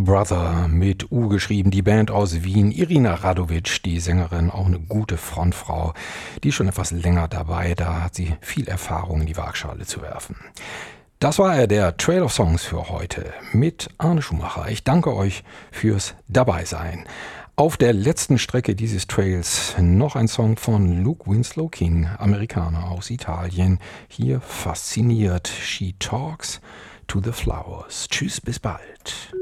Brother mit U geschrieben, die Band aus Wien. Irina Radovic, die Sängerin, auch eine gute Frontfrau, die ist schon etwas länger dabei, da hat sie viel Erfahrung in die Waagschale zu werfen. Das war der Trail of Songs für heute mit Arne Schumacher. Ich danke euch fürs Dabeisein. Auf der letzten Strecke dieses Trails noch ein Song von Luke Winslow King, Amerikaner aus Italien. Hier fasziniert She Talks to the Flowers. Tschüss, bis bald.